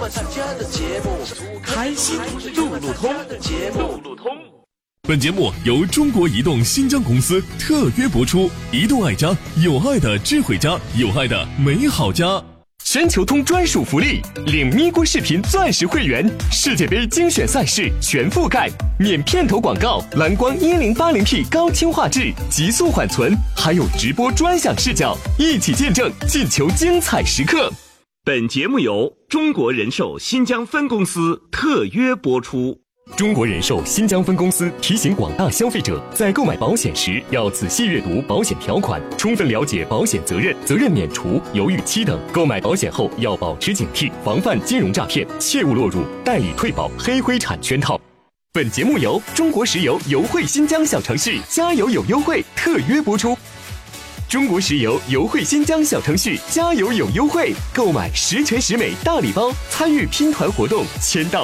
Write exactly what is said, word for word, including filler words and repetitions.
开心路路通。 路路通。 本节目由中国移动新疆公司特约播出。移动爱家，有爱的智慧家，有爱的美好家。 全球通专属福利，领咪咕视频钻石会员，世界杯精选赛事全覆盖，免片头广告，蓝光一零八零 P 高清画质，极速缓存，还有直播专享视角，一起见证进球精彩时刻。 本节目由中国人寿新疆分公司特约播出。 中国人寿新疆分公司提醒广大消费者，在购买保险时要仔细阅读保险条款，充分了解保险责任、责任免除、犹豫期等。购买保险后要保持警惕，防范金融诈骗，切勿落入代理退保、黑灰产圈套。本节目由中国石油油汇新疆小程序加油有优惠特约播出。中国石油油汇新疆小程序加油有优惠，购买十全十美大礼包，参与拼团活动，签到